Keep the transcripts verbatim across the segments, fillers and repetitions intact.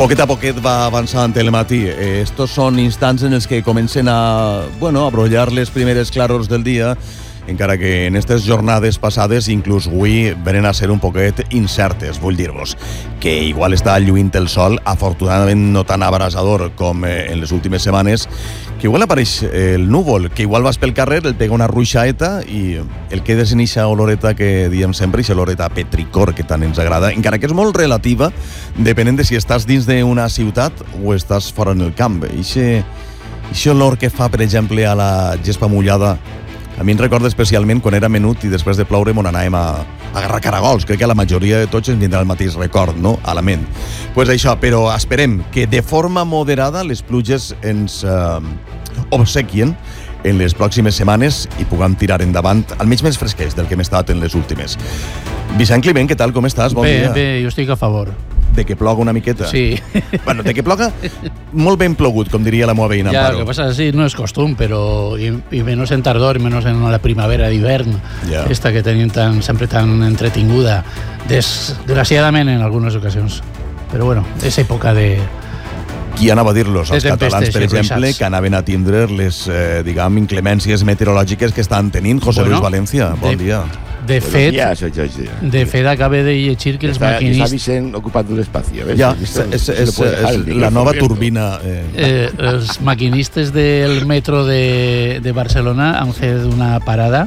Poquet a poquet va avançant el matí. Estos són instants en els que comencen a, bueno, a brollar les primeres clarors del dia, encara que en aquestes jornades passades, inclús avui, venen a ser un poquet incertes. Vull dir-vos que igual està lluint el sol, afortunadament no tan abrasador com en les últimes setmanes, que igual apareix el núvol, que igual vas pel carrer, el pega una ruixaeta i el que és en eixa oloreta que diem sempre, eixa oloreta petricor que tant ens agrada, encara que és molt relativa, depenent de si estàs dins d'una ciutat o estàs fora en el camp. Eixe, eixe olor que fa, per exemple, a la gespa mullada, a mi em recorda especialment quan era menut i després de ploure on anàvem a, a agarrar caragols. Crec que a la majoria de tots ens vindrà el mateix record, no?, a la ment. Doncs pues això, però esperem que de forma moderada les pluges ens eh, obsequien en les pròximes setmanes i puguem tirar endavant, almenys més fresquets del que hem estat en les últimes. Vicent Climent, què tal? Com estàs? Bon bé, dia. Bé, jo estic a favor. De que ploga una miqueta? Sí. Bueno, de que ploga molt ben plogut, com diria la meva veïna Ya, Amparo. lo que pasa es que sí, no es costum, pero y, y menos en tardor, y menos en la primavera d'hivern, Ya. esta que tenim tan, sempre tan entretinguda, desgraciadament en algunes ocasions. Però bueno, és època de... Qui anava a dir-los? Els De catalans, tempestes per i exemple, ruixats. que anaven a tindre les, eh, diguem, inclemències meteorològiques que estan tenint. José Bueno, Luis Valencia, bon de- dia. De Buenos fet, días, soy George. de fet acaba de llegir que els Está, está maquinistes... Vicent ocupando el espacio. ¿ves? Ja, Esto és, se és, lo puede dejar és el la micrófono nova abierto. turbina. Eh. Eh, els maquinistes del metro de, de Barcelona han fet una parada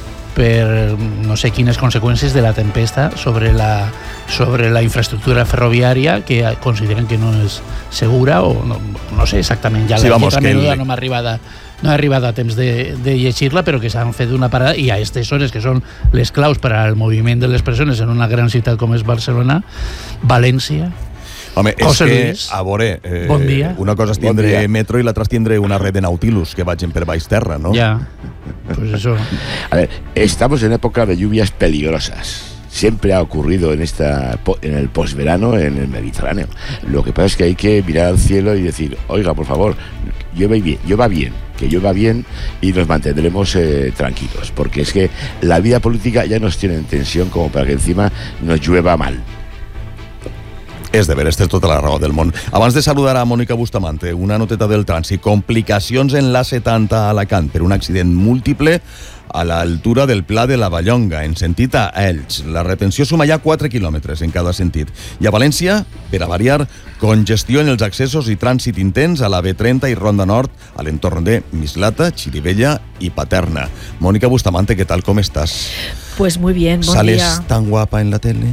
per no sé quines conseqüències de la tempesta sobre la, sobre la infraestructura ferroviària que consideren que no és segura o no, no sé exactament, ja Sí, la vamos, lletra que el- menuda no m'ha arribat a, no he arribat a temps de, de llegir-la, però que s'han fet una parada i a aquestes hores que són les claus per al moviment de les persones en una gran ciutat com és Barcelona, València. Home, és José que, Luis. a veure, eh, Bon dia. una cosa és Bon tindre dia. metro i l'altra és tindre una red de Nautilus que vagin per baix terra, no? Ja, pues eso. A ver, estamos en época de lluvias peligrosas. Siempre ha ocurrido en esta po- en el posverano en el Mediterráneo. Lo que pasa es que hay que mirar al cielo y decir, oiga, por favor, llueve bien, llueva bien, que llueva bien y nos mantendremos eh, tranquilos, porque es que la vida política ya nos tiene en tensión como para que encima nos llueva mal. És de veres, té tota la raó del món. Abans de saludar a Mònica Bustamante, una noteta del trànsit. Complicacions en l'A setanta a Alacant per un accident múltiple a l'altura del Pla de la Vallonga, en sentit a Elx. La retenció suma ja quatre quilòmetres en cada sentit. I a València, per a variar, congestió en els accessos i trànsit intens a la B trenta i Ronda Nord, a l'entorn de Mislata, Xirivella i Paterna. Mònica Bustamante, què tal, com estàs? Pues muy bien, buen ¿Sales día. tan guapa en la tele?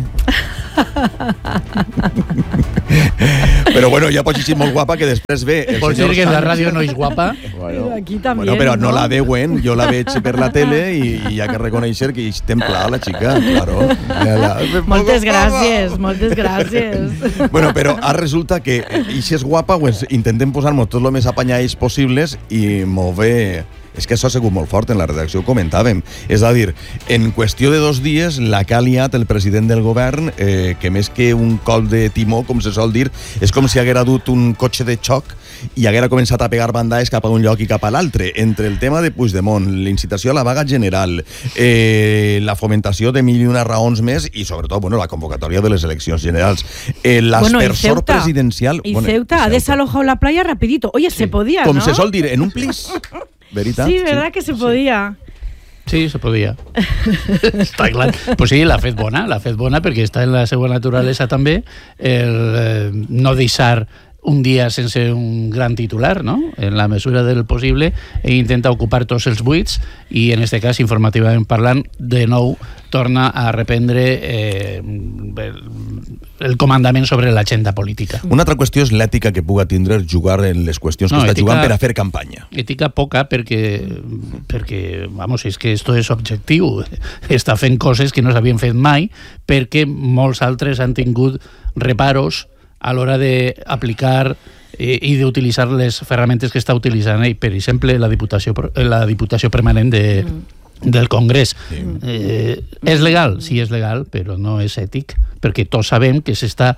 Però bueno, ja pots ser molt guapa que després ve el Vols dir senyor que la Sánchez. ràdio no és guapa? Bueno, Aquí también, Bueno, però no, ¿no? la veuen, jo la veig per la tele i hi ha que reconèixer que és templada la xica, claro. La... Moltes gràcies, moltes gràcies. Bueno, però ara resulta que si és guapa, pues, intentem posar-nos tot el més apanyats possibles i m'ho ve... És que això ha sigut molt fort, en la redacció ho comentàvem. És a dir, en qüestió de dos dies, la que ha liat el president del govern, eh, que més que un col de timó, com se sol dir, és com si haguera dut un cotxe de xoc i haguera començat a pegar bandades cap a un lloc i cap a l'altre. Entre el tema de Puigdemont, l'incitació a la vaga general, eh, la fomentació de mil i una raons més i, sobretot, bueno, la convocatòria de les eleccions generals. Eh, L'aspersor Ceuta. presidencial... Y bueno, Ceuta ha Ceuta. desalojado la playa rapidito. Oye, se podía, Com ¿no? se sol dir, en un plis. Veritat? Sí, verdad que se podía. Sí, se podia. Està clar. Pues sí, l'ha fet bona, l'ha fet bona perquè està en la seva naturalesa també el eh, no deixar un dia sense un gran titular, no? En la mesura del possible, e intenta ocupar tots els buits i, en aquest cas, informativament parlant, de nou torna a reprendre eh, el, el comandament sobre l'agenda política. Una altra qüestió és l'ètica que puga tindre jugar en les qüestions que No, està ètica- jugant per a fer campanya. Ètica poca perquè, perquè vamos, és que esto és objectiu. Està fent coses que no s'havien fet mai perquè molts altres han tingut reparos a l'hora d'aplicar eh, i d'utilitzar les ferramentes que està utilitzant ell. Per exemple, la Diputació, la Diputació Permanent de, del Congrés. Sí. Eh, és legal? Sí, és legal, però no és ètic, perquè tots sabem que s'està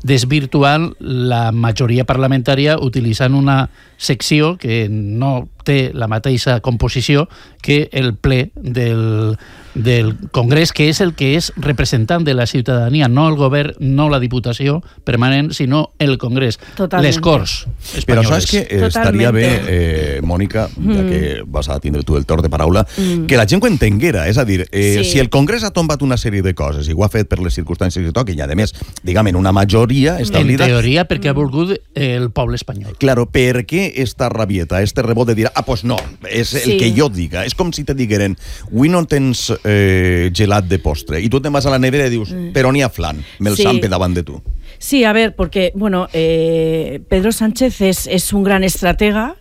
desvirtuant la majoria parlamentària utilitzant una secció que no té la mateixa composició que el ple del, del Congrés, que és el que és representant de la ciutadania, no el govern, no la Diputació permanent, sinó el Congrés. Totalmente. Les Corts espanyoles. Però saps que eh, estaria bé, eh, Mònica, Mm. ja que vas a tindre tu el torn de paraula, Mm. que la gent ho entenguera. És a dir, eh, Sí. si el Congrés ha tombat una sèrie de coses i ho ha fet per les circumstàncies que toquen, i a més, diguem, en una majoria En establida... teoria, perquè ha volgut el poble espanyol. Claro, per què esta rabieta, este rebot de dir, ah, pues no, és el Sí. que jo diga. És com si te digueren, avui no tens eh, gelat de postre, i tu te'n vas a la nevera i dius, però n'hi ha flan, me'l Sí. sampe davant de tu. Sí, a ver, porque, bueno, eh, Pedro Sánchez es, es un gran estratega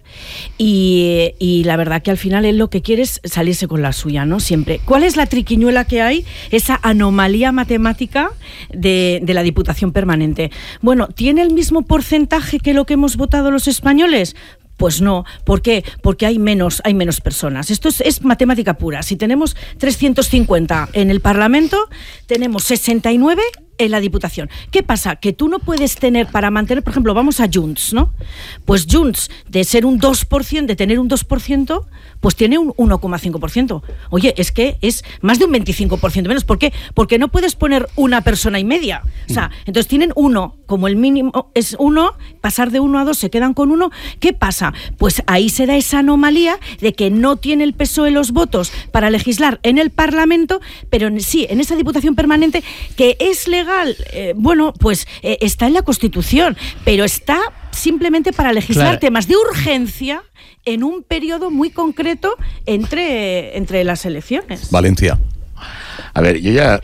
y, y la verdad que al final él lo que quiere es salirse con la suya, ¿no? Siempre. ¿Cuál es la triquiñuela que hay? Esa anomalía matemática de, de la Diputación Permanente. Bueno, ¿tiene el mismo porcentaje que lo que hemos votado los españoles? Pues no. ¿Por qué? Porque hay menos, hay menos personas. Esto es, es matemática pura. Si tenemos trescientos cincuenta en el Parlamento, tenemos sesenta y nueve en la Diputación. ¿Qué pasa? Que tú no puedes tener, para mantener, por ejemplo, vamos a Junts, ¿no? Pues Junts, de ser un dos por ciento, de tener un dos por ciento, pues tiene un uno coma cinco por ciento. Oye, es que es más de un veinticinco por ciento menos. ¿Por qué? Porque no puedes poner una persona y media. O sea, entonces tienen uno, como el mínimo es uno, pasar de uno a dos, se quedan con uno. ¿Qué pasa? Pues ahí se da esa anomalía de que no tiene el P S O E los votos para legislar en el Parlamento, pero en, sí, en esa Diputación Permanente, que es legal. Eh, bueno, pues eh, está en la Constitución, pero está simplemente para legislar Claro. temas de urgencia en un periodo muy concreto entre, entre las elecciones. Valencia. A ver, yo ya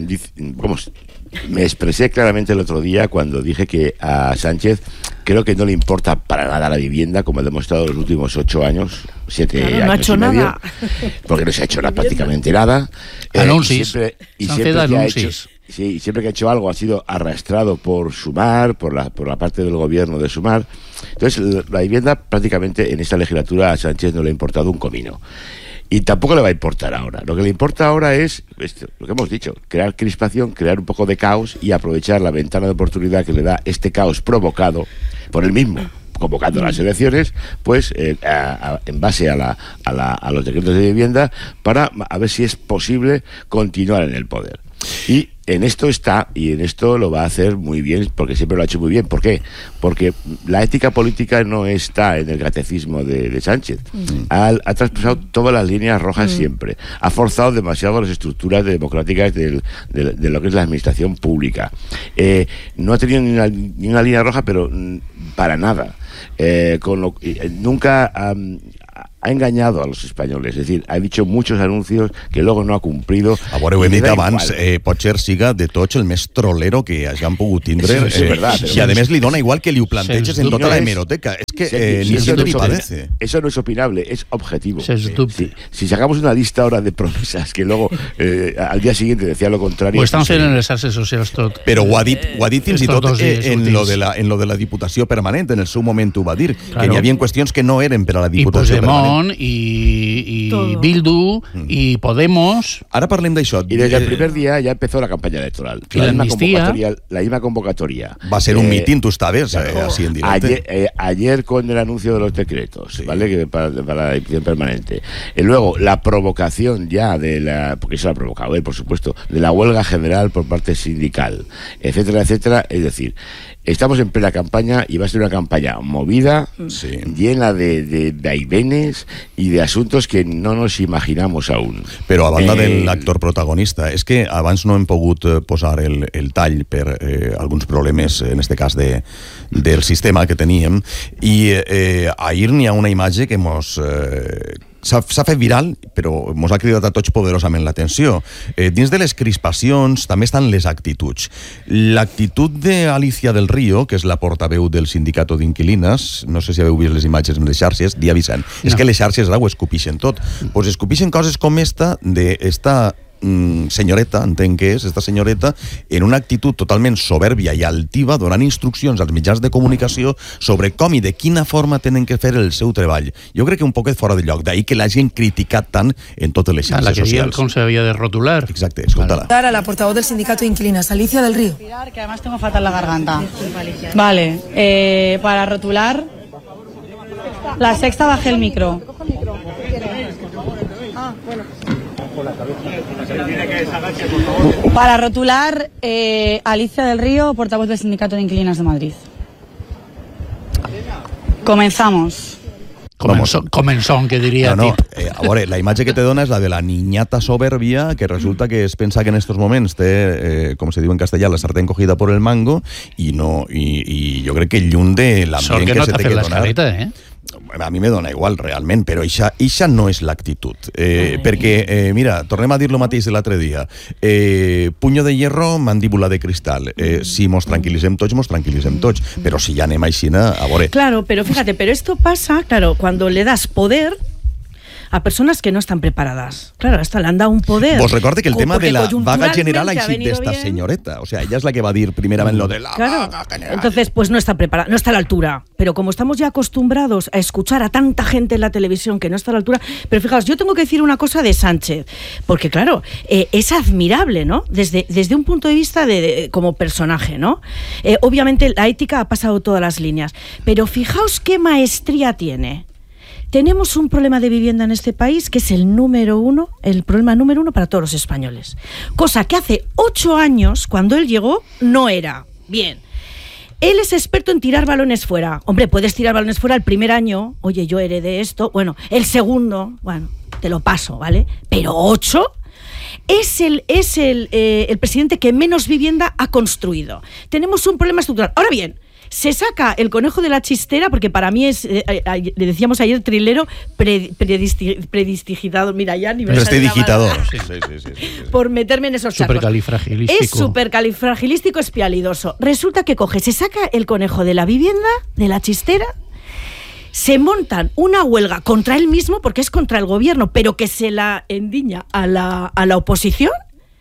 vamos, me expresé claramente el otro día cuando dije que a Sánchez creo que no le importa para nada la vivienda, como ha demostrado los últimos ocho años, siete Claro, años no ha hecho y medio, nada. porque no se ha hecho nada, prácticamente nada. Eh, Anuncis. y siempre, y S'han siempre fet que ha anuncis. hecho, sí, siempre que ha hecho algo ha sido arrastrado por Sumar, por la, por la parte del gobierno de Sumar. Entonces, la, la vivienda prácticamente en esta legislatura a Sánchez no le ha importado un comino. Y tampoco le va a importar ahora. Lo que le importa ahora es esto, lo que hemos dicho, crear crispación, crear un poco de caos y aprovechar la ventana de oportunidad que le da este caos provocado por él mismo, convocando las elecciones, pues eh, a, a, en base a, la, a, la, a los decretos de vivienda, para a ver si es posible continuar en el poder. Y en esto está, y en esto lo va a hacer muy bien, porque siempre lo ha hecho muy bien. ¿Por qué? Porque la ética política no está en el catecismo de, de Sánchez. Mm. Ha, ha traspasado todas las líneas rojas mm. siempre. Ha forzado demasiado las estructuras democráticas del, de, de lo que es la administración pública. Eh, no ha tenido ni una, ni una línea roja, pero para nada. Eh, con lo, eh, nunca um, ha engañado a los españoles, es decir, ha dicho muchos anuncios que luego no ha cumplido. A veure, ho he dit abans, eh, potser siga de tots el més trolero que hagin pogut tindre, sí, sí, eh, verdad, i a més li dona igual que li ho planteges en tota no la es, hemeroteca, es que sí, eh, sí, ni eso, se no li es, parece. Eso no es opinable, es objetivo. Sí, es si, si sacamos una lista ahora de promesas que luego eh, al día siguiente decía lo contrario... Ho estan fent en les xarxes socials tot. Però ho ha dit, ho ha dit fins i tot eh, en lo, de la, en lo de la Diputació Permanent, en el seu moment ho va dir, claro. que n'hi havia qüestions que no eren per a la Diputació I Permanent. I, i Bildu, mm. i Podemos... Ara parlem d'això. Y desde el primer día ya empezó la campaña electoral. Y la, la, misma convocatoria, la misma convocatoria. Va a ser un eh, mitin, tú estaves, claro, eh, así en directo. Ayer, eh, ayer con el anuncio de los decretos, sí. ¿vale? Que para, para la Diputación Permanente. Y luego la provocación ya de la, porque eso la ha provocado él, por supuesto, de la huelga general por parte sindical, etcétera, etcétera. Es decir, estamos en plena campaña y va a ser una campaña movida, sí. llena de, de vaivenes y de asuntos que no nos imaginamos aún. Però a banda eh, de l'actor protagonista, és que abans no hem pogut posar el, el tall per eh, alguns problemes, en este cas de, del sistema que teníem, i eh, ahir n'hi ha una imatge que mos... Eh, s'ha fet viral, però ens ha cridat a tots poderosament l'atenció. Eh, dins de les crispacions també estan les actituds. L'actitud d'Alicia del Río, que és la portaveu del sindicato d'inquilines, no sé si haveu vist les imatges en les xarxes, dia Vicent, no. És que les xarxes ara ho escupixen tot. Pues escupixen coses com esta, d'esta mm, senyoreta, entenc que és, esta senyoreta, en una actitud totalment soberbia i altiva, donant instruccions als mitjans de comunicació sobre com i de quina forma tenen que fer el seu treball. Jo crec que un poquet fora de lloc, d'ahir que l'hagin criticat tant en totes les xarxes la que socials. Com se havia de rotular. Exacte, escolta-la. A la portavoz del sindicato de inquilinas, Alicia del Río. Que además tengo fatal la garganta. Vale, eh, para rotular, la sexta bajé el micro. Para rotular, eh, Alicia del Río, portavoz del sindicato de inquilinas de Madrid. Comenzamos. Comenzón, comenzón, que diria no, no. Tip. Eh, a veure, la imatge que te dona és la de la niñata soberbia, que resulta que es pensa que en estos moments té, eh, com se diu en castellà, la sartén cogida por el mango, i no, i, i jo crec que lluny de l'ambient que, que no se té que donar... l'escaleta, eh? A mi me dona igual, realment, però ixa, ixa no és l'actitud. Eh, perquè, eh, mira, tornem a dir lo mateix de l'altre dia. Eh, puño de hierro, mandíbula de cristal. Eh, si mos tranquil·litzem tots, mos tranquil·litzem tots. Però si ja anem així, a veure... Claro, pero fíjate, pero esto pasa, claro, cuando le das poder a personas que no están preparadas. Claro, hasta le han dado un poder. Vos recorde que el tema de la vaga general ha sido sido de esta señoreta. O sea, ella es la que va a decir primeramente lo de la claro. vaga general. Entonces, pues no está preparada, no está a la altura. Pero como estamos ya acostumbrados a escuchar a tanta gente en la televisión que no está a la altura... Pero fijaos, yo tengo que decir una cosa de Sánchez. Porque, claro, eh, es admirable, ¿no? Desde, desde un punto de vista de, de como personaje, ¿no? Eh, obviamente la ética ha pasado todas las líneas. Pero fijaos qué maestría tiene. Tenemos un problema de vivienda en este país que es el número uno, el problema número uno para todos los españoles. Cosa que hace ocho años, cuando él llegó, no era. Bien. Él es experto en tirar balones fuera. Hombre, puedes tirar balones fuera el primer año. Oye, yo heredé esto. Bueno, el segundo, bueno, te lo paso, ¿vale? Pero ocho... Es el, es el, eh, el presidente que menos vivienda ha construido. Tenemos un problema estructural. Ahora bien, se saca el conejo de la chistera, porque para mí es, eh, eh, le decíamos ayer, trilero pre, predisti, predidigitado. Mira, ya ni me prestidigitador. Sí, sí, sí, sí, sí, sí. Por meterme en esos charcos. Supercalifragilístico. Es supercalifragilístico espialidoso. Resulta que coge, se saca el conejo de la vivienda, de la chistera, se montan una huelga contra él mismo, porque es contra el gobierno, pero que se la endiña a la, a la oposición,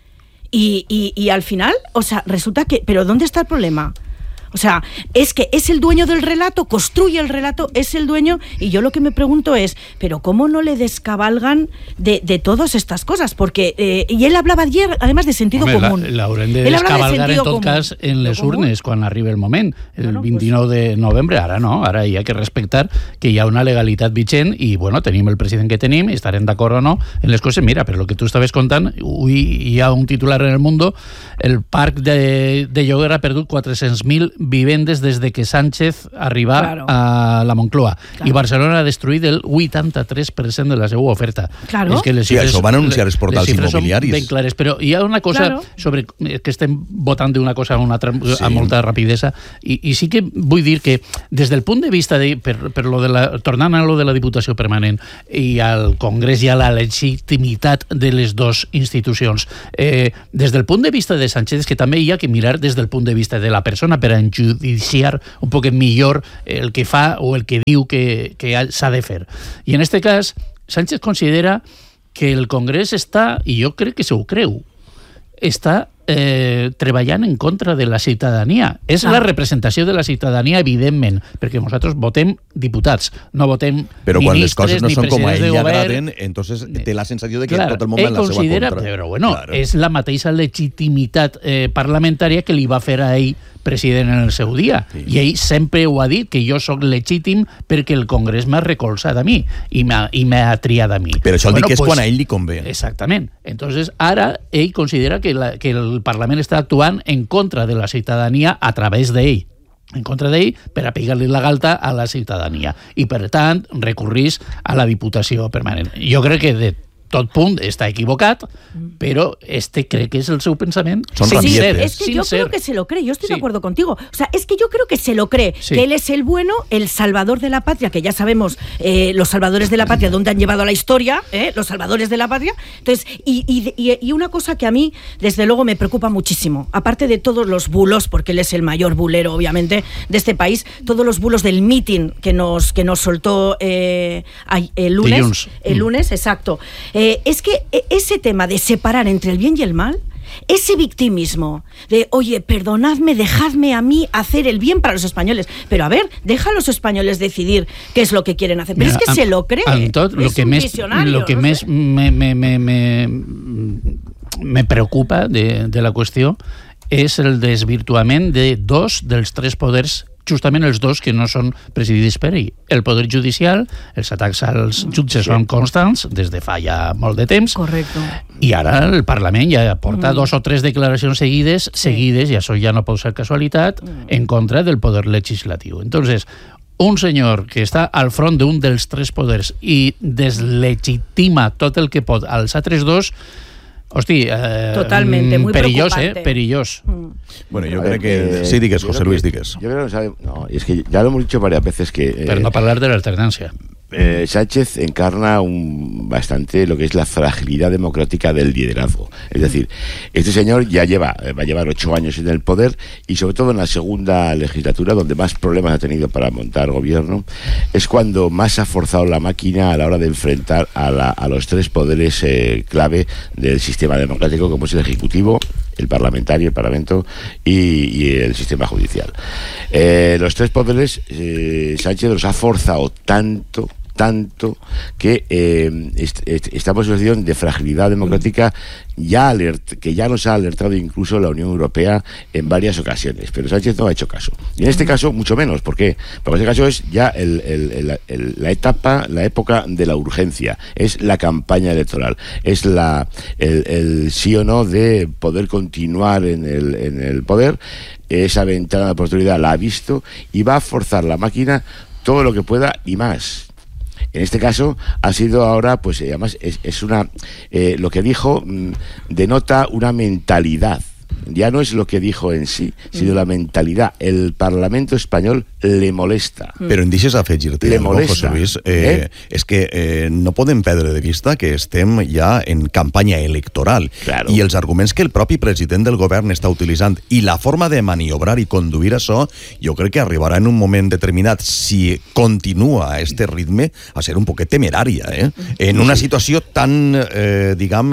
y, y, y al final, o sea, resulta que... ¿Pero dónde está el problema? O sea, es que es el dueño del relato, construye el relato, es el dueño, y yo lo que me pregunto es, ¿pero cómo no le descabalgan de, de todas estas cosas? Porque, eh, y él hablaba ayer, además, de sentido Home, común. La, l'haurem de descabalgar, de en tot común. Cas, en les urnes, quan arribi el moment, el bueno, vint-i-nou pues... de novembre. Ara no, ara hi ha que respectar que hi ha una legalitat vigent, i, bueno, tenim el president que tenim, i estarem d'acord o no en les coses. Mira, per lo que tu estaves contant, avui hi ha un titular en el Mundo, el parc de, de lloguer ha perdut quatre-cents mil vivendes des de que Sánchez arriba claro. a la Moncloa. Claro. I Barcelona ha destruït el vuitanta-tres per cent de la seva oferta. Claro. És que les xifres, sí, això van anunciar els portals immobiliaris. Ben clares, però hi ha una cosa claro. sobre que estem votant d'una cosa a una altra sí. a molta rapidesa, i, i sí que vull dir que des del punt de vista de, per, per lo de la, tornant a lo de la Diputació Permanent i al Congrés i a la legitimitat de les dues institucions, eh, des del punt de vista de Sánchez, que també hi ha que mirar des del punt de vista de la persona per a enjudiciar un poc millor el que fa o el que diu que, que s'ha de fer. I en este cas, Sánchez considera que el Congrés està, i jo crec que se ho creu, està eh, treballant en contra de la ciutadania. És ah. la representació de la ciutadania, evidentment, perquè nosaltres votem diputats, no votem però quan ministres, les coses no són com a ell li agraden, govern, entonces té la sensació de que clar, tot el món va en la seva contra. Però bueno, claro. és la mateixa legitimitat eh, parlamentària que li va fer a ell president en el seu dia. Sí. I ell sempre ho ha dit, que jo sóc legítim perquè el Congrés m'ha recolzat a mi i m'ha triat a mi. Però això el bueno, dic que és pues, quan a ell li convé. Exactament. Entonces, ara ell considera que, la, que el Parlament està actuant en contra de la ciutadania a través d'ell. en contra d'ell per a pegar-li la galta a la ciutadania i per tant recurrís a la Diputació Permanent. Jo crec que de tot punt està equivocat, pero este cree que es el seu pensament. Son sí, rabietes. Es que yo ser. creo que se lo cree, yo estoy sí. de acuerdo contigo. O sea, es que yo creo que se lo cree, sí. que él es el bueno, el salvador de la patria, que ya sabemos eh, los salvadores de la patria, dónde han llevado a la historia, eh, los salvadores de la patria. Entonces, y, y, y una cosa que a mí, desde luego, me preocupa muchísimo, aparte de todos los bulos, porque él es el mayor bulero, obviamente, de este país, todos los bulos del meeting que nos, que nos soltó eh, el lunes, el lunes, exacto. Eh, es que ese tema de separar entre el bien y el mal, ese victimismo de, oye, perdonadme, dejadme a mí hacer el bien para los españoles, pero a ver, deja a los españoles decidir qué es lo que quieren hacer. Pero Mira, es que a, se lo cree. Tot, lo, que més, lo que no més sé. me, me, me, me, me preocupa de, de la qüestió és el desvirtuament de dos dels tres poders, justament els dos que no són presidits per ell. El poder judicial, els atacs als jutges sí. són constants des de fa ja molt de temps. Correcte. I ara el Parlament ja porta mm. dos o tres declaracions seguides, sí. seguides, i això ja no pot ser casualitat, mm. en contra del poder legislatiu. Entonces, un senyor que està al front d'un dels tres poders i deslegitima tot el que pot als altres dos, hosti, eh, totalmente, muy perillós, preocupante. eh, perillós. Mm. Bueno, yo creo que... Sí, digues, José Luis, digues. Yo creo que sabe, no, es que ya lo hemos dicho varias veces que... Eh, Pero no hablar de la alternancia. Eh, Sánchez encarna un, bastante lo que es la fragilidad democrática del liderazgo. Es decir, este señor ya lleva, va a llevar ocho años en el poder y sobre todo en la segunda legislatura, donde más problemas ha tenido para montar gobierno, es cuando más ha forzado la máquina a la hora de enfrentar a, la, a los tres poderes eh, clave del sistema democrático, como es el Ejecutivo, el Parlamentario, el Parlamento y, y el sistema judicial. Eh, los tres poderes, eh, Sánchez los ha forzado tanto tanto que eh, est est estamos en una situación de fragilidad democrática ya alert que ya nos ha alertado incluso la Unión Europea en varias ocasiones, pero Sánchez no ha hecho caso. Y en este caso, mucho menos. ¿Por qué? Porque en este caso es ya el, el, el, el, la etapa, la época de la urgencia, es la campaña electoral, es la, el, el sí o no de poder continuar en el, en el poder. Esa ventana de oportunidad la ha visto y va a forzar la máquina todo lo que pueda y más. En este caso ha sido ahora, pues además es, es una, eh, lo que dijo mmm, denota una mentalidad. Ya no es lo que dijo en sí, sino mm. la mentalidad. El Parlamento español le molesta. Però en deixes afegir-te, le molesta. José Luis, eh, eh? és que eh, no podem perdre de vista que estem ja en campanya electoral. Claro. I els arguments que el propi president del govern està utilitzant i la forma de maniobrar i conduir això, jo crec que arribarà en un moment determinat, si continua a este ritme, a ser un poquet temerària, eh? En una situació tan, eh, diguem,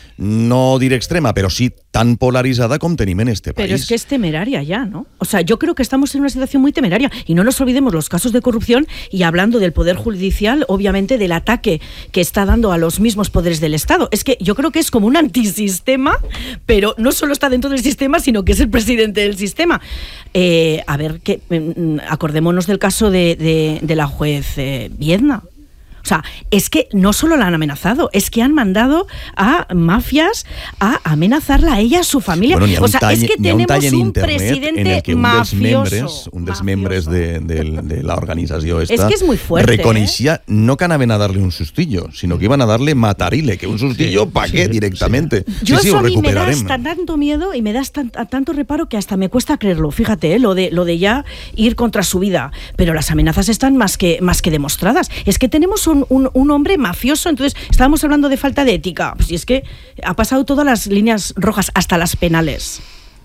no diré extrema, pero sí tan polarizada como tenemos en este país. Pero es que es temeraria ya, ¿no? O sea, yo creo que estamos en una situación muy temeraria y no nos olvidemos los casos de corrupción y hablando del Poder Judicial, obviamente del ataque que está dando a los mismos poderes del Estado. Es que yo creo que es como un antisistema, pero no solo está dentro del sistema, sino que es el presidente del sistema. Eh, a ver, que acordémonos del caso de, de, de la juez eh, Viedma. O sea, es que no solo la han amenazado, es que han mandado a mafias a amenazarla a ella, a su familia. Bueno, o sea, tall, es que tenemos un, un presidente en el que un mafioso. Dels membres, un dels membres de, de, de la organizació esta, es que es muy fuerte, reconeixia ¿eh? no que anaven a darle un sustillo, sino que iban a darle matarile, que un sustillo, sí, ¿para qué? Sí, directamente. Sí. Yo sí, sí, eso a mí me da recuperarem. hasta tanto miedo y me da hasta, tanto reparo que hasta me cuesta creerlo. Fíjate, ¿eh? lo, de, lo de ya ir contra su vida. Pero las amenazas están más que, más que demostradas. Es que tenemos un, un, un hombre mafioso, entonces estábamos hablando de falta de ética, pues si es que ha pasado todas las líneas rojas, hasta las penales.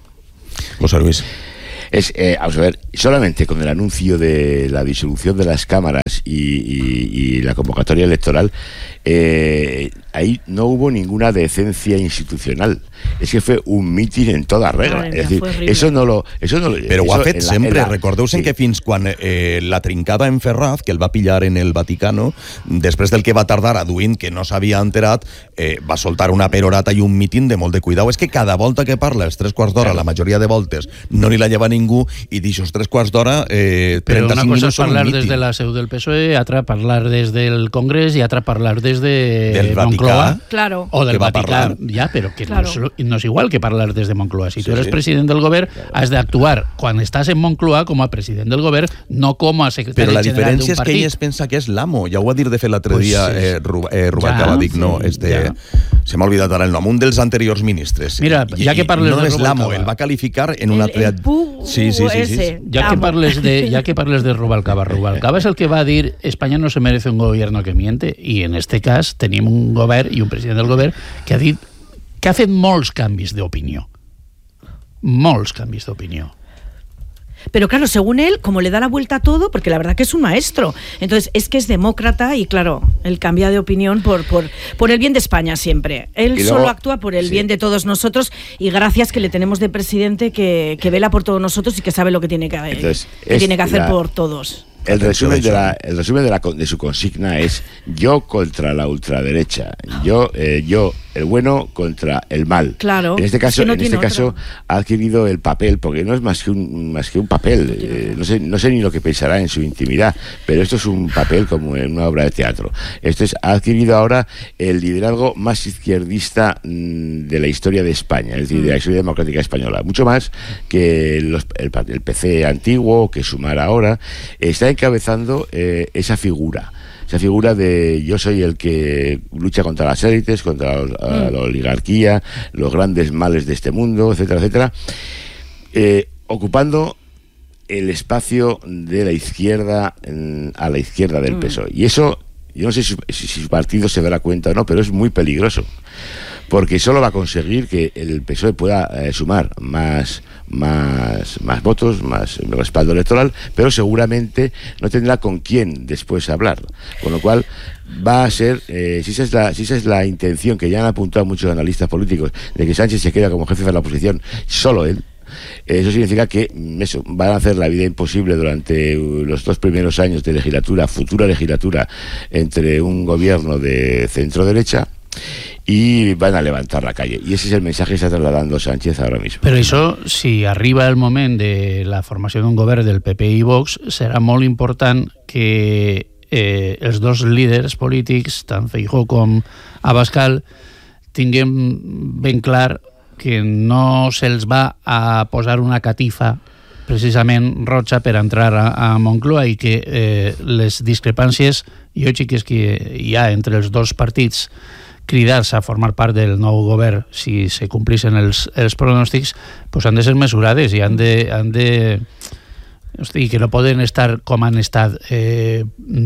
José Luis. Es, eh, vamos a ver, solamente con el anuncio de la disolución de las cámaras y, y, y la convocatoria electoral, eh, ahí no hubo ninguna decencia institucional. Es que fue un mitin en toda regla. Madre es mía, decir, eso no lo... Eso no lo Però ho ha fet la, sempre. la, Recordeu-se sí. que fins quan eh, la trincada en Ferraz, que el va pillar en el Vaticano, després del que va tardar aduint que no s'havia enterat, eh, va soltar una perorata i un mitin de molt de cuidao. És que cada volta que parla, els tres quarts d'hora, la majoria de voltes, no li la lleva ningú, i d'aixòs tres quarts d'hora, eh, trenta-cinc minuts són un mitin. Però una cosa és parlar des de la seu del P S O E, altra parlar des del Congrés i altra parlar des de del Moncloa. Claro. O del que va Vaticà, ja, però que claro. no, és, no és igual que parlar des de Moncloa. Si sí, tu eres sí. president del govern, claro. has d'actuar quan estàs en Moncloa com a president del govern, no com a secretari general d'un partit. Però la diferència és que ell es pensa que és l'amo. Ja ho va dir de fet l'altre pues dia sí. eh, Rub eh, Rubalcaba, ja, dic, no, sí, este, ja. se m'ha oblidat ara el nom, un dels anteriors ministres. Mira, ja que parles no de és l'amo, Rubalcaba, el va qualificar en un altre... El, el pu sí, sí, sí, sí. Ja, que parles de, ja que parles de Rubalcaba, Rubalcaba és el que va dir España no se merece un gobierno que miente, i en este cas tenim un govern i un president del govern que ha dit que ha fet molts canvis d'opinió. Molts canvis d'opinió. Pero claro, según él, como le da la vuelta a todo, porque la verdad que es un maestro, entonces es que es demócrata y claro, él cambia de opinión por, por, por el bien de España siempre. Él luego, solo actúa por el sí. bien de todos nosotros y gracias que le tenemos de presidente que, que vela por todos nosotros y que sabe lo que tiene que, entonces, que, tiene que hacer la... por todos. El resumen, de, la, el resumen de, la, de su consigna es yo contra la ultraderecha, yo, eh, yo el bueno contra el mal. Claro. En este caso, no en este caso ha adquirido el papel, porque no es más que un, más que un papel. Eh, no sé, no sé ni lo que pensará en su intimidad, pero esto es un papel como en una obra de teatro. Esto es, ha adquirido ahora el liderazgo más izquierdista mmm, de la historia de España, es decir, de la historia democrática española. Mucho más que los, el, el P C antiguo, que Sumar ahora. Está encabezando eh, esa figura. Esa figura de yo soy el que lucha contra las élites, contra la, mm. la oligarquía, los grandes males de este mundo, etcétera, etcétera, eh, ocupando el espacio de la izquierda en, a la izquierda del mm. P S O E. Y eso, yo no sé si, si, si su partido se dará cuenta o no, pero es muy peligroso, porque solo va a conseguir que el P S O E pueda eh, sumar más, más, más votos, más respaldo electoral, pero seguramente no tendrá con quién después hablar. Con lo cual va a ser, eh, si, esa es la, si esa es la intención que ya han apuntado muchos analistas políticos, de que Sánchez se queda como jefe de la oposición, solo él, eso significa que eso, van a hacer la vida imposible durante los dos primeros años de legislatura, futura legislatura, entre un gobierno de centro-derecha, y van a levantar la calle. I ese és el mensaje que està trasladando Sánchez ahora mismo. Però això, si arriba el moment de la formació d'un govern del P P i Vox, serà molt important que eh, els dos líders polítics, tant Feijóo com Abascal, tinguem ben clar que no se'ls va a posar una catifa precisament roja per entrar a, a Moncloa i que eh, les discrepàncies ideològiques que hi ha entre els dos partits cridats a formar part del nou govern si se complissin els, els pronòstics, pues han de ser mesurades i han de, han de hosti, que no poden estar com han estat eh,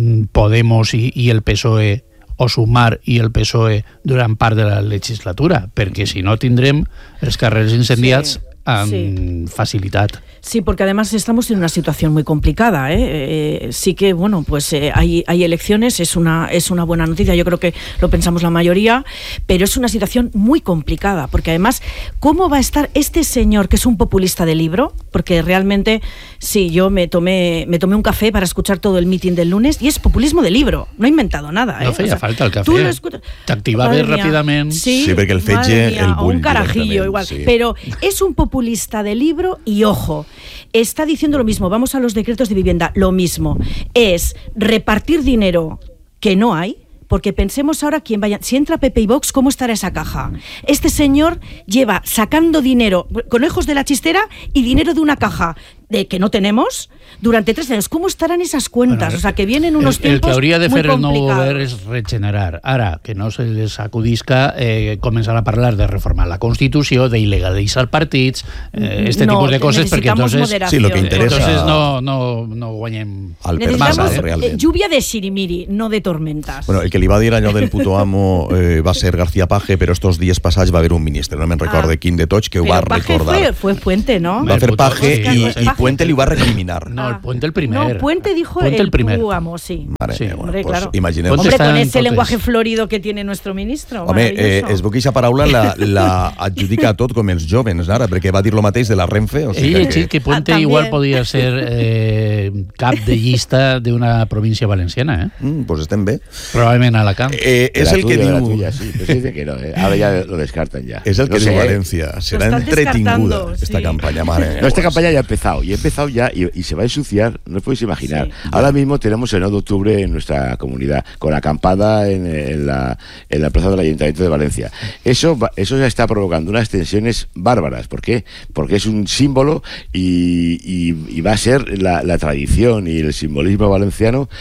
Podemos i, i el P S O E o Sumar i el P S O E durant part de la legislatura, perquè si no tindrem els carrers incendiats sí. amb sí. facilitat. Sí, porque además estamos en una situación muy complicada, ¿eh? Eh, sí que, bueno, pues eh, hay, hay elecciones, es una, es una buena noticia, yo creo que lo pensamos la mayoría, pero es una situación muy complicada, porque además, ¿cómo va a estar este señor que es un populista de libro? Porque realmente, sí, yo me tomé, me tomé un café para escuchar todo el meeting del lunes y es populismo de libro, no ha inventado nada, ¿eh? No feia o sea, falta el café, escuchas... t'activaves ràpidament. Sí, sí, perquè el fetge, el bull, o un carajillo igual, sí. Pero es un populista de libro y ojo, está diciendo lo mismo, vamos a los decretos de vivienda, lo mismo, es repartir dinero que no hay, porque pensemos ahora quién vaya, si entra P P y Vox, ¿cómo estará esa caja? Este señor lleva sacando dinero, conejos de la chistera y dinero de una caja de que no tenemos durante tres años. ¿Cómo estarán esas cuentas? Bueno, o sea, que vienen unos el, tiempos el que hauria de fer el nou govern és regenerar. Ara, que no se les acudisca eh, començar a parlar de reformar la Constitució, d'il·legalitzar partits, eh, este no, tipus de coses, perquè entonces, sí, lo que interesa, entonces no, no, no guanyem al massa, eh, realment. Lluvia de sirimiri, no de tormentas. Bueno, el que li va dir allò del puto amo eh, va ser García Paje, però estos dies passats va haver un ministre, no me'n recorde ah. quin de tots, que ho però va Paje recordar. Fue, fue Puente, ¿no? Va fer Paje i, i Puente li va recriminar. No, el Puente el primer. No, Puente dijo Puente el, el primer. tu amo, sí. Mare sí, meva, hombre, pues, claro. imagineu. Hombre, con ese entonces... lenguaje florido que tiene nuestro ministro. Home, eh, es veu que aquesta paraula la, la adjudica tot com els jovens ara, perquè va dir lo mateix de la Renfe. O sigui Ell que... que Puente ah, igual podia ser eh, cap de llista d'una província valenciana, eh? Mm, pues estem bé. Probablement a Alacant. Eh, és la el tuya, que diu... La tuya, sí, pero se dice que no, eh. Ahora ya lo descartan ya. És el que no diu sé, Valencia. Serà entretinguda esta sí. campaña. Madre no, esta campaña ya ha empezado. Y ha empezado ya y, y se va a ensuciar, no os podéis imaginar. Sí. Ahora mismo tenemos el nueve de octubre en nuestra comunidad, con acampada en, en, la, en la plaza del Ayuntamiento de Valencia. Eso, eso ya está provocando unas tensiones bárbaras. ¿Por qué? Porque es un símbolo y, y, y va a ser la, la tradición y el simbolismo valenciano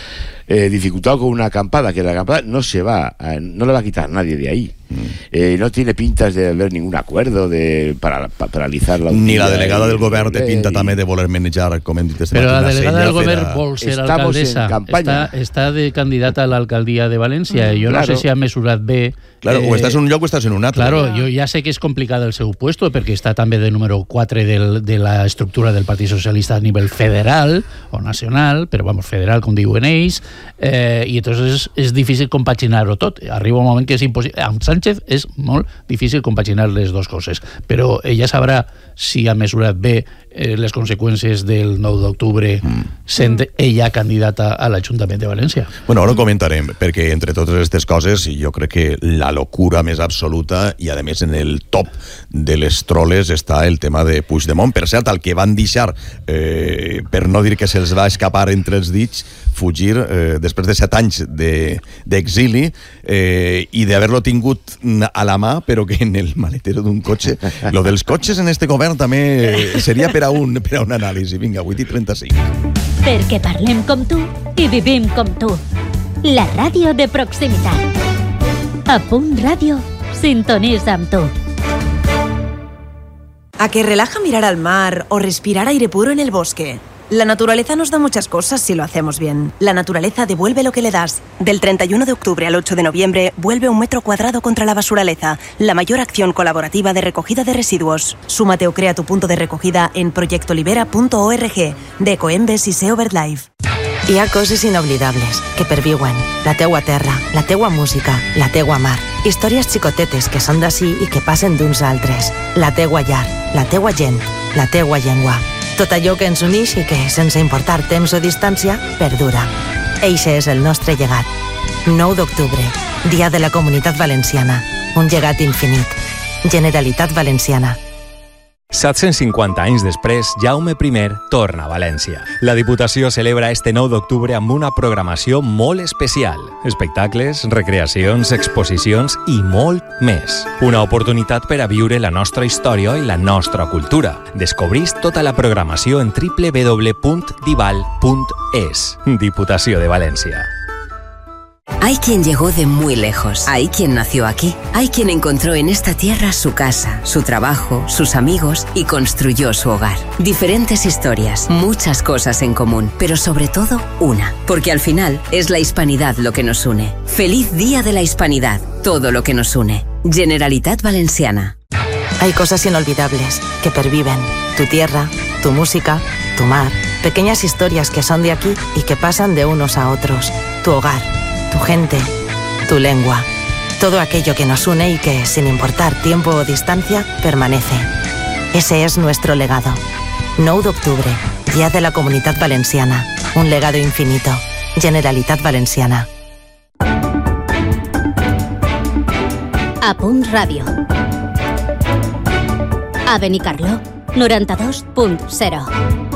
eh, dificultado con una acampada, que la acampada no se va, a, no le va a quitar nadie de ahí. Mm. Eh, no tiene pintas de haber ningún acuerdo de para, para paralizar la ni la delegada del govern té pinta i... també de voler manejar, com hem dit este però matí, la delegada del govern a... vol ser alcaldessa, està, està de candidata a l'alcaldia de València. Mm, jo claro. no sé si ha mesurat bé. Claro, eh, o estàs en un lloc o estàs en un altre. Claro, jo ja sé que és complicat el seu puesto perquè està també de número quatre del, de la estructura del Partit Socialista a nivell federal o nacional, però vamos, federal, com diuen ells, eh, i entonces és, és difícil compaginar-ho tot. Arriba un moment que és impossible. Amb Sánchez és molt difícil compaginar les dues coses, però ella sabrà si ha mesurat bé eh, les conseqüències del nou d'octubre mm. sent ella candidata a l'Ajuntament de València. Bueno, ara ho comentarem, perquè entre totes aquestes coses jo crec que la locura més absoluta i a més en el top de les troles està el tema de Puigdemont. Per cert, el que van deixar, eh, per no dir que se'ls va escapar entre els dits, fugir eh, després de set anys d'exili de, eh, i d'haver-lo tingut a la mà, però que en el maletero d'un cotxe. Lo dels cotxes en este govern també seria per a un, per a un anàlisi. Vinga, vuit i trenta-cinc. Perquè parlem com tu i vivim com tu. La ràdio de proximitat. A Punt Ràdio, sintonitza amb tu. ¿A que relaja mirar al mar o respirar aire puro en el bosque? La naturaleza nos da muchas cosas si lo hacemos bien. La naturaleza devuelve lo que le das. Del treinta y uno de octubre al ocho de noviembre, vuelve un metro cuadrado contra la basuraleza, la mayor acción colaborativa de recogida de residuos. Súmate o crea tu punto de recogida en proyectolibera punto org, de Ecoembes i Seo BirdLife. Hi ha coses inoblidables que perviuen. La teua terra, la teua música, la teua mar. Històries xicotetes que són d'ací i que passen d'uns altres. La teua llar, la teua gent, la teua llengua. Tot allò que ens uneix i que, sense importar temps o distància, perdura. Eixe és el nostre llegat. nou d'octubre, Dia de la Comunitat Valenciana. Un llegat infinit. Generalitat Valenciana. set-cents cinquanta anys després, Jaume primer torna a València. La Diputació celebra este nou d'octubre amb una programació molt especial. Espectacles, recreacions, exposicions i molt més. Una oportunitat per a viure la nostra història i la nostra cultura. Descobrís tota la programació en doble u doble u doble u punt dival punt es. Diputació de València. Hay quien llegó de muy lejos, hay quien nació aquí, hay quien encontró en esta tierra su casa, su trabajo, sus amigos y construyó su hogar. Diferentes historias, muchas cosas en común, pero sobre todo una, porque al final es la hispanidad lo que nos une. Feliz Día de la Hispanidad, todo lo que nos une. Generalitat Valenciana. Hay cosas inolvidables que perviven. Tu tierra, tu música, tu mar. Pequeñas historias que son de aquí y que pasan de unos a otros. Tu hogar. Tu gente, tu lengua, todo aquello que nos une y que, sin importar tiempo o distancia, permanece. Ese es nuestro legado. nou d'octubre, Día de la Comunitat Valenciana. Un legado infinito. Generalitat Valenciana. A Punt Ràdio. A Benicarló, noranta-dos punt zero.